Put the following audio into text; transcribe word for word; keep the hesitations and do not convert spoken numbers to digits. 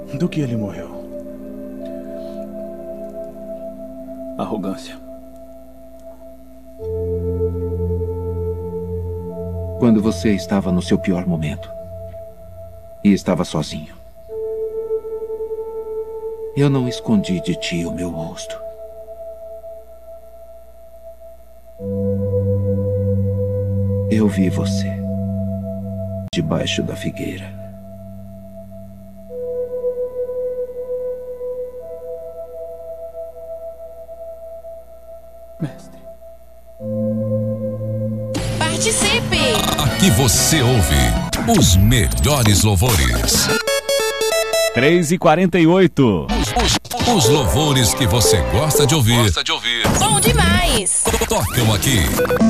Do que ele morreu? Arrogância. Quando você estava no seu pior momento e estava sozinho, eu não escondi de ti o meu rosto. Eu vi você debaixo da figueira. Mestre. Participe! Aqui você ouve os melhores louvores. três e quarenta e oito. Os, os, os louvores que você gosta de ouvir. Bom demais! Tocam aqui.